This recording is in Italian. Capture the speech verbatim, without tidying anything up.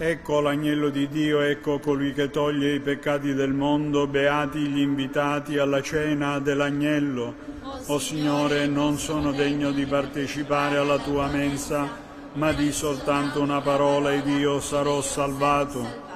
Ecco l'agnello di Dio, ecco colui che toglie i peccati del mondo, beati gli invitati alla cena dell'agnello. O Signore, non sono degno di partecipare alla tua mensa, ma di soltanto una parola ed io sarò salvato.